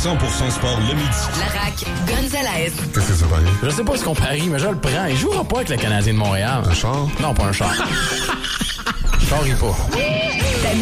100% sport le midi. La RAQ, Gonzalez. Qu'est-ce que ça parie? Je sais pas ce qu'on parie, mais je le prends. Il jouera pas avec le Canadien de Montréal. Un char? Non, pas un char. Char, il pas.